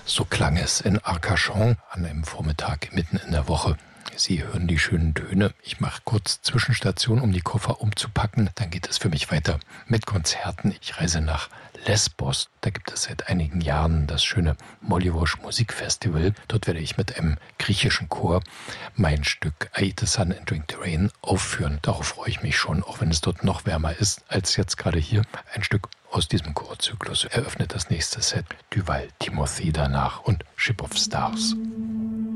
So klang es in Arcachon an einem Vormittag mitten in der Woche. Sie hören die schönen Töne. Ich mache kurz Zwischenstation, um die Koffer umzupacken. Dann geht es für mich weiter mit Konzerten. Ich reise nach Lesbos. Da gibt es seit einigen Jahren das schöne Mollywood Musikfestival. Dort werde ich mit einem griechischen Chor mein Stück I, the Sun and Drink the Rain aufführen. Darauf freue ich mich schon, auch wenn es dort noch wärmer ist als jetzt gerade hier. Ein Stück aus diesem Chorzyklus eröffnet das nächste Set. Duval Timothy danach und Ship of Stars.